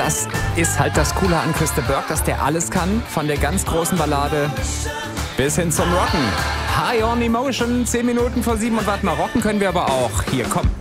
das ist halt das Coole an Chris de Burgh, dass der alles kann, von der ganz großen Ballade bis hin zum Rocken. High on Emotion, 10 Minuten vor 7 und warte mal, rocken können wir aber auch. Hier, komm.